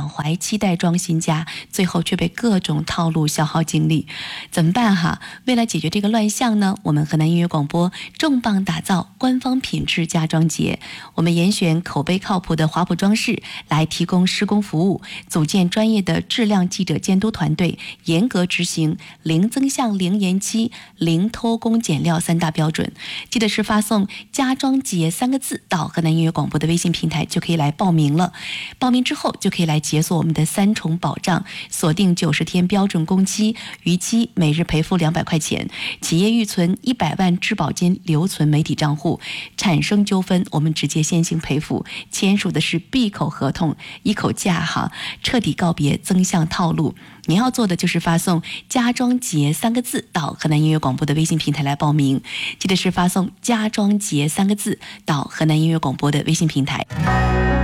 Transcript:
怀期待装新家，最后却被各种套路消耗精力，怎么办哈？为了解决这个乱象呢，我们河南音乐广播重磅打造官方品质家装节，我们严选口碑靠谱的华普装饰来提供施工服务，组建专业的质量记者监督团队，严格执行零增项、零延期、零偷工减料3大标准。记得是发送家装节3个字到河南音乐广播的微信平台就可以来报名了，报名之后就可以来解锁我们的3重保障，锁定90天标准工期，逾期每日赔付200块钱，企业预存100万质保金留存媒体账户，产生纠纷我们直接先行赔付，签署的是闭口合同，一口价哈，彻底告别增项套路。您要做的就是发送家装节3个字到河南音乐广播的微信平台来报名，记得是发送家装节3个字到河南音乐广播的微信平台。